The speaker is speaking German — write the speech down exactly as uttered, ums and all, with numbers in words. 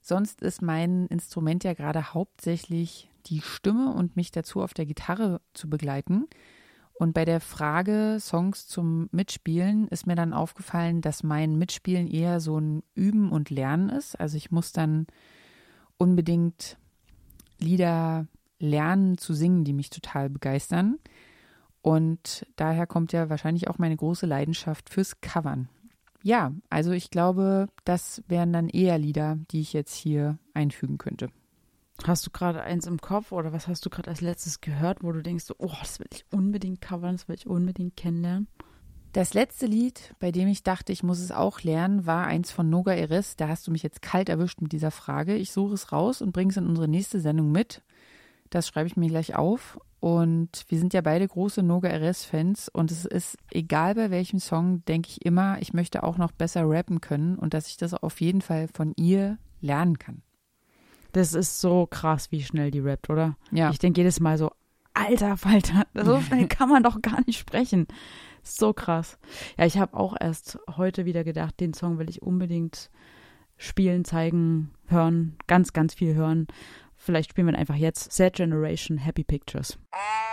Sonst ist mein Instrument ja gerade hauptsächlich die Stimme und mich dazu auf der Gitarre zu begleiten. Und bei der Frage Songs zum Mitspielen ist mir dann aufgefallen, dass mein Mitspielen eher so ein Üben und Lernen ist. Also ich muss dann unbedingt Lieder lernen zu singen, die mich total begeistern. Und daher kommt ja wahrscheinlich auch meine große Leidenschaft fürs Covern. Ja, also ich glaube, das wären dann eher Lieder, die ich jetzt hier einfügen könnte. Hast du gerade eins im Kopf oder was hast du gerade als letztes gehört, wo du denkst, oh, das will ich unbedingt covern, das will ich unbedingt kennenlernen? Das letzte Lied, bei dem ich dachte, ich muss es auch lernen, war eins von Noga Erez. Da hast du mich jetzt kalt erwischt mit dieser Frage. Ich suche es raus und bringe es in unsere nächste Sendung mit. Das schreibe ich mir gleich auf. Und wir sind ja beide große Noga Erez-Fans. Und es ist, egal bei welchem Song, denke ich immer, ich möchte auch noch besser rappen können und dass ich das auf jeden Fall von ihr lernen kann. Das ist so krass, wie schnell die rappt, oder? Ja. Ich denke jedes Mal so, alter Falter, so schnell kann man doch gar nicht sprechen. So krass. Ja, ich habe auch erst heute wieder gedacht, den Song will ich unbedingt spielen, zeigen, hören, ganz, ganz viel hören. Vielleicht spielen wir ihn einfach jetzt. Sad Generation, Happy Pictures.